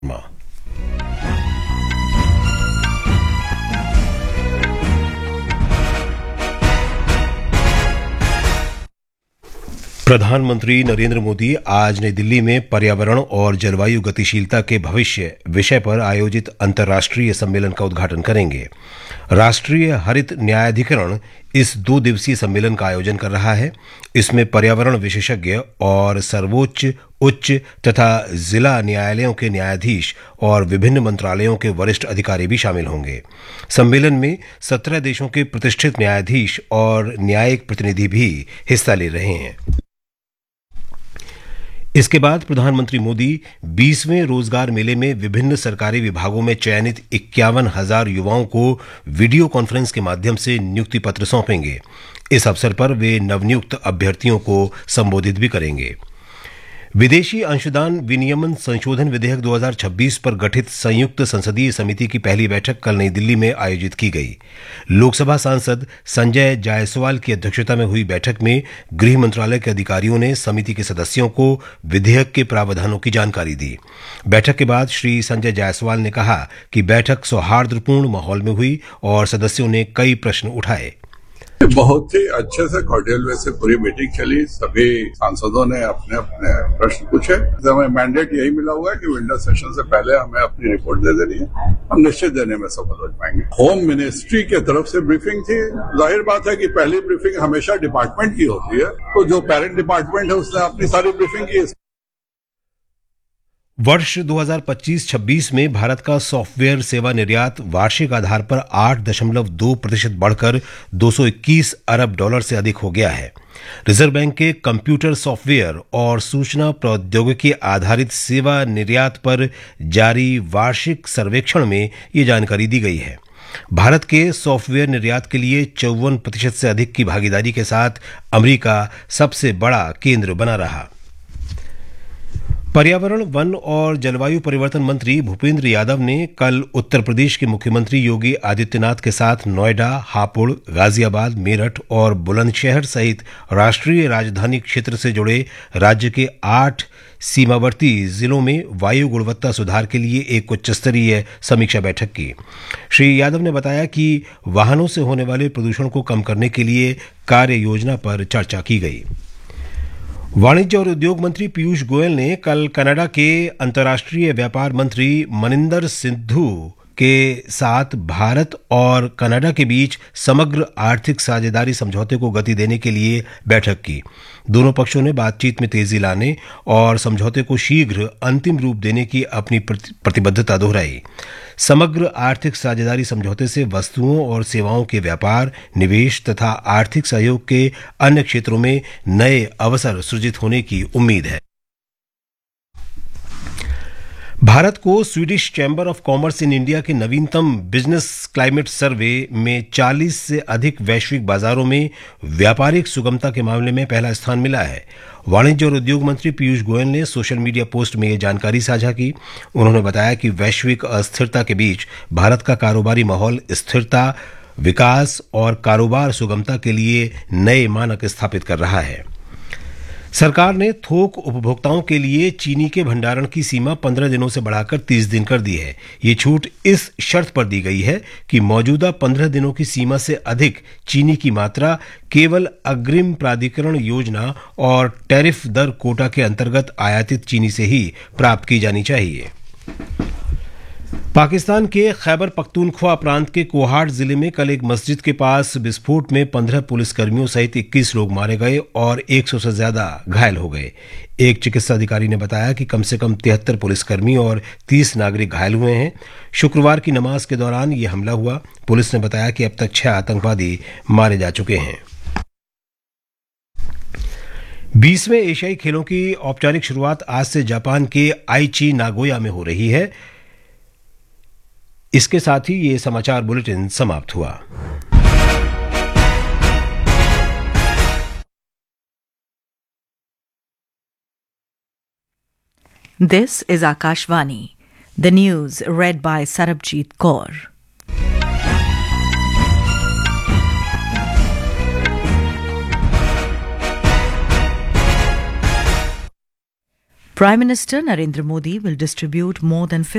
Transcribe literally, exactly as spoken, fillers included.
प्रधानमंत्री नरेंद्र मोदी आज नई दिल्ली में पर्यावरण और जलवायु गतिशीलता के भविष्य विषय पर आयोजित अंतर्राष्ट्रीय सम्मेलन का उद्घाटन करेंगे। राष्ट्रीय हरित न्यायाधिकरण इस दो दिवसीय सम्मेलन का आयोजन कर रहा है। इसमें पर्यावरण विशेषज्ञ और सर्वोच्च, उच्च तथा जिला न्यायालयों के न्यायाधीश और विभिन्न मंत्रालयों के वरिष्ठ अधिकारी भी शामिल होंगे। सम्मेलन में सत्रह देशों के प्रतिष्ठित न्यायाधीश और न्यायिक प्रतिनिधि भी हिस्सा ले रहे हैं। इसके बाद प्रधानमंत्री मोदी बीसवें रोजगार मेले में विभिन्न सरकारी विभागों में चयनित इक्यावन हजार युवाओं को वीडियो कॉन्फ्रेंस के माध्यम से नियुक्ति पत्र सौंपेंगे। इस अवसर पर वे नवनियुक्त अभ्यर्थियों को संबोधित भी करेंगे। विदेशी अंशदान विनियमन संशोधन विधेयक दो हज़ार छब्बीस पर गठित संयुक्त संसदीय समिति की पहली बैठक कल नई दिल्ली में आयोजित की गई। लोकसभा सांसद संजय जायसवाल की अध्यक्षता में हुई बैठक में गृह मंत्रालय के अधिकारियों ने समिति के सदस्यों को विधेयक के प्रावधानों की जानकारी दी। बैठक के बाद श्री संजय जायसवाल ने कहा कि बैठक सौहार्दपूर्ण माहौल में हुई और सदस्यों ने कई प्रश्न उठाए। बहुत ही अच्छे से कॉर्डियल वे से पूरी मीटिंग चली। सभी सांसदों ने अपने अपने प्रश्न पूछे। हमें मैंडेट यही मिला हुआ है कि विंटर सेशन से पहले हमें अपनी रिपोर्ट दे देनी है। हम निश्चित देने में सफल हो पाएंगे। होम मिनिस्ट्री के तरफ से ब्रीफिंग थी। जाहिर बात है कि पहली ब्रीफिंग हमेशा डिपार्टमेंट की होती है, तो जो पेरेंट डिपार्टमेंट है उसने अपनी सारी ब्रीफिंग की। वर्ष दो हज़ार पच्चीस छब्बीस में भारत का सॉफ्टवेयर सेवा निर्यात वार्षिक आधार पर आठ दशमलव दो प्रतिशत बढ़कर दो सौ इक्कीस अरब डॉलर से अधिक हो गया है। रिजर्व बैंक के कंप्यूटर सॉफ्टवेयर और सूचना प्रौद्योगिकी आधारित सेवा निर्यात पर जारी वार्षिक सर्वेक्षण में ये जानकारी दी गई है। भारत के सॉफ्टवेयर निर्यात के लिए चौवन प्रतिशत से अधिक की भागीदारी के साथ अमेरिका सबसे बड़ा केंद्र बना रहा। पर्यावरण, वन और जलवायु परिवर्तन मंत्री भूपेंद्र यादव ने कल उत्तर प्रदेश के मुख्यमंत्री योगी आदित्यनाथ के साथ नोएडा, हापुड़, गाजियाबाद, मेरठ और बुलंदशहर सहित राष्ट्रीय राजधानी क्षेत्र से जुड़े राज्य के आठ सीमावर्ती जिलों में वायु गुणवत्ता सुधार के लिए एक उच्च स्तरीय समीक्षा बैठक की। श्री यादव ने बताया कि वाहनों से होने वाले प्रदूषण को कम करने के लिए कार्य योजना पर चर्चा की गई। वाणिज्य और उद्योग मंत्री पीयूष गोयल ने कल कनाडा के अंतर्राष्ट्रीय व्यापार मंत्री मनिंदर सिद्धू के साथ भारत और कनाडा के बीच समग्र आर्थिक साझेदारी समझौते को गति देने के लिए बैठक की। दोनों पक्षों ने बातचीत में तेजी लाने और समझौते को शीघ्र अंतिम रूप देने की अपनी प्रतिबद्धता दोहराई। समग्र आर्थिक साझेदारी समझौते से वस्तुओं और सेवाओं के व्यापार, निवेश तथा आर्थिक सहयोग के अन्य क्षेत्रों में नए अवसर सृजित होने की उम्मीद है। भारत को Swedish chamber of commerce in India के नवीनतम बिजनेस क्लाइमेट सर्वे में चालीस से अधिक वैश्विक बाजारों में व्यापारिक सुगमता के मामले में पहला स्थान मिला है। वाणिज्य और उद्योग मंत्री पीयूष गोयल ने सोशल मीडिया पोस्ट में यह जानकारी साझा की। उन्होंने बताया कि वैश्विक अस्थिरता के बीच भारत का कारोबारी माहौल स्थिरता, विकास और कारोबार सुगमता के लिए नए मानक स्थापित कर रहा है। सरकार ने थोक उपभोक्ताओं के लिए चीनी के भंडारण की सीमा पंद्रह दिनों से बढ़ाकर तीस दिन कर दी है। ये छूट इस शर्त पर दी गई है कि मौजूदा पंद्रह दिनों की सीमा से अधिक चीनी की मात्रा केवल अग्रिम प्राधिकरण योजना और टैरिफ दर कोटा के अंतर्गत आयातित चीनी से ही प्राप्त की जानी चाहिए। पाकिस्तान के खैबर पख्तूनख्वा प्रांत के कोहाट जिले में कल एक मस्जिद के पास विस्फोट में पंद्रह पुलिसकर्मियों सहित इक्कीस लोग मारे गए और सौ से ज्यादा घायल हो गए। एक चिकित्सा अधिकारी ने बताया कि कम से कम तिहत्तर पुलिसकर्मी और तीस नागरिक घायल हुए हैं। शुक्रवार की नमाज के दौरान यह हमला हुआ। पुलिस ने बताया कि अब तक छह आतंकवादी मारे जा चुके हैं। बीसवें एशियाई खेलों की औपचारिक शुरुआत आज से जापान के आईची नागोया में हो रही है। इसके साथ ही ये समाचार बुलेटिन समाप्त हुआ। This is Akashvani, the news red bye Sarabjit Kaur. Prime Minister Narendra Modi will distribute more than